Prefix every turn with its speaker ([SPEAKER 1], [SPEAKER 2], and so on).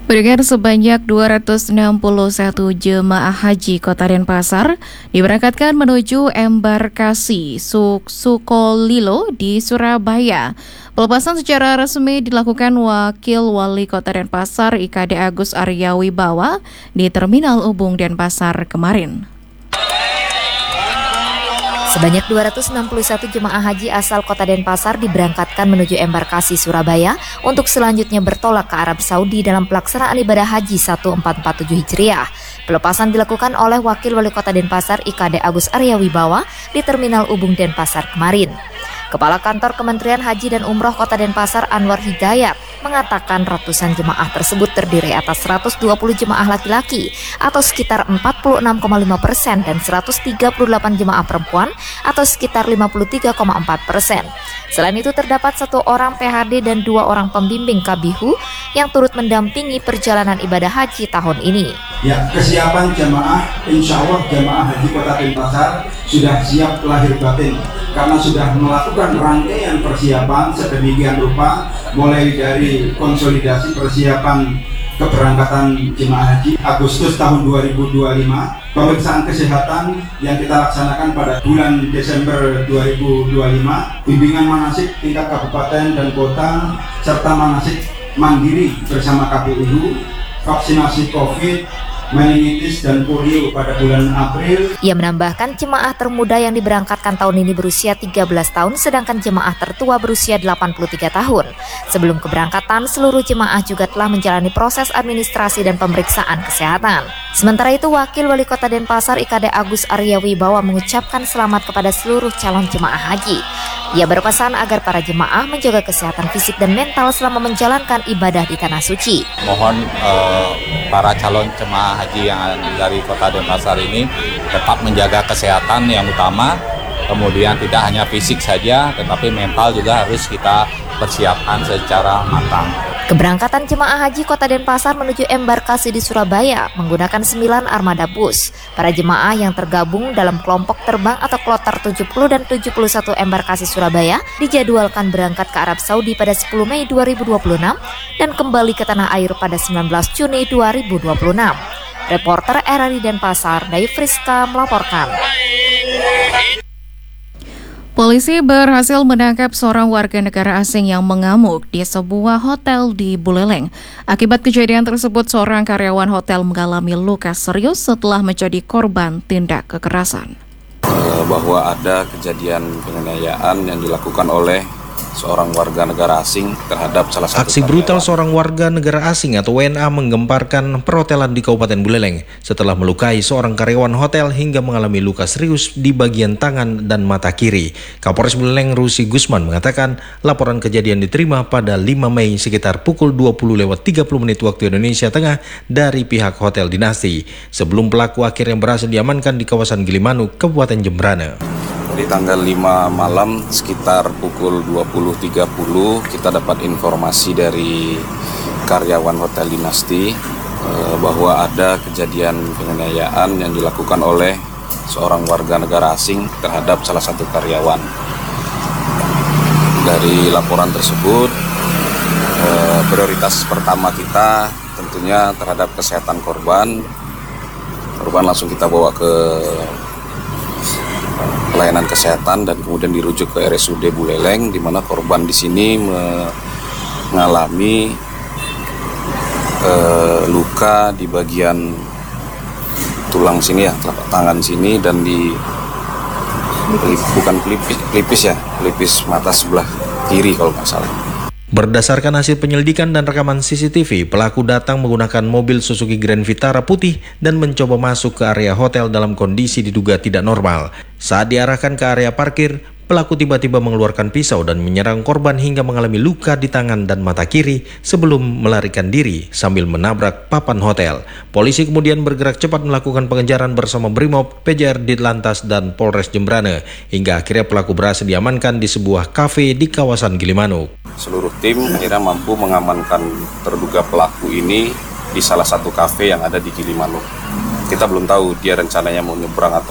[SPEAKER 1] Berikut sebanyak 261 jemaah haji Kota Denpasar diberangkatkan menuju embarkasi Sukolilo di Surabaya. Pelepasan secara resmi dilakukan Wakil Wali Kota Denpasar IKD Agus Arya Wibawa di Terminal Ubung Denpasar kemarin.
[SPEAKER 2] Sebanyak 261 jemaah haji asal Kota Denpasar diberangkatkan menuju embarkasi Surabaya untuk selanjutnya bertolak ke Arab Saudi dalam pelaksanaan ibadah haji 1447 Hijriah. Pelepasan dilakukan oleh Wakil Wali Kota Denpasar IKD Agus Arya Wibawa di Terminal Ubung Denpasar kemarin. Kepala Kantor Kementerian Haji dan Umroh Kota Denpasar Anwar Hidayat mengatakan ratusan jemaah tersebut terdiri atas 120 jemaah laki-laki atau sekitar 46,5% dan 138 jemaah perempuan atau sekitar 53,4%. Selain itu terdapat 1 orang PHD dan 2 orang pembimbing Kabihu yang turut mendampingi perjalanan ibadah haji tahun ini.
[SPEAKER 3] Ya, kesiapan jemaah, insya Allah jemaah haji Kota Denpasar sudah siap lahir batin karena sudah melakukan rangkaian persiapan sedemikian rupa, mulai dari konsolidasi persiapan keberangkatan jemaah haji Agustus tahun 2025, pemeriksaan kesehatan yang kita laksanakan pada bulan Desember 2025, bimbingan manasik tingkat kabupaten dan kota, serta manasik mandiri bersama KPU, vaksinasi COVID, meningitis dan polio pada bulan April.
[SPEAKER 2] Ia menambahkan jemaah termuda yang diberangkatkan tahun ini berusia 13 tahun sedangkan jemaah tertua berusia 83 tahun. Sebelum keberangkatan, seluruh jemaah juga telah menjalani proses administrasi dan pemeriksaan kesehatan. Sementara itu, Wakil Wali Kota Denpasar IKD Agus Arya Wibawa mengucapkan selamat kepada seluruh calon jemaah haji. Ia berpesan agar para jemaah menjaga kesehatan fisik dan mental selama menjalankan ibadah di Tanah Suci.
[SPEAKER 4] Mohon para calon jemaah haji yang dari Kota Denpasar ini tetap menjaga kesehatan yang utama, kemudian tidak hanya fisik saja, tetapi mental juga harus kita persiapkan secara matang.
[SPEAKER 2] Keberangkatan jemaah haji Kota Denpasar menuju embarkasi di Surabaya menggunakan 9 armada bus. Para jemaah yang tergabung dalam kelompok terbang atau kloter 70 dan 71 embarkasi Surabaya dijadwalkan berangkat ke Arab Saudi pada 10 Mei 2026 dan kembali ke tanah air pada 19 Juni 2026. Reporter RRI Denpasar, Dayu Friska melaporkan.
[SPEAKER 1] Polisi berhasil menangkap seorang warga negara asing yang mengamuk di sebuah hotel di Buleleng. Akibat kejadian tersebut, seorang karyawan hotel mengalami luka serius setelah menjadi korban tindak kekerasan.
[SPEAKER 5] Bahwa ada kejadian penganiayaan yang dilakukan oleh seorang warga negara asing terhadap salah satu
[SPEAKER 6] aksi brutal seorang warga negara asing atau WNA menggemparkan perhotelan di Kabupaten Buleleng setelah melukai seorang karyawan hotel hingga mengalami luka serius di bagian tangan dan mata kiri. Kapolres Buleleng Rusi Gusman mengatakan laporan kejadian diterima pada 5 Mei sekitar pukul 20:30 waktu Indonesia Tengah dari pihak Hotel Dinasti sebelum pelaku akhirnya berhasil diamankan di kawasan Gilimanuk, Kabupaten Jembrana.
[SPEAKER 5] Di tanggal 5 malam sekitar pukul 20.30 kita dapat informasi dari karyawan Hotel Dinasti bahwa ada kejadian penganiayaan yang dilakukan oleh seorang warga negara asing terhadap salah satu karyawan. Dari laporan tersebut, prioritas pertama kita tentunya terhadap kesehatan korban. Korban langsung kita bawa ke pelayanan kesehatan dan kemudian dirujuk ke RSUD Buleleng, di mana korban di sini mengalami luka di bagian tulang sini ya, telapak tangan sini dan di pelipis mata sebelah kiri kalau nggak salah.
[SPEAKER 6] Berdasarkan hasil penyelidikan dan rekaman CCTV, pelaku datang menggunakan mobil Suzuki Grand Vitara putih dan mencoba masuk ke area hotel dalam kondisi diduga tidak normal. Saat diarahkan ke area parkir, pelaku tiba-tiba mengeluarkan pisau dan menyerang korban hingga mengalami luka di tangan dan mata kiri sebelum melarikan diri sambil menabrak papan hotel. Polisi kemudian bergerak cepat melakukan pengejaran bersama Brimob, PJR Ditlantas dan Polres Jembrana hingga akhirnya pelaku berhasil diamankan di sebuah kafe di kawasan Gilimanuk.
[SPEAKER 5] Seluruh tim akhirnya mampu mengamankan terduga pelaku ini di salah satu kafe yang ada di Gilimanuk. Kita belum tahu dia rencananya mau nyebrang atau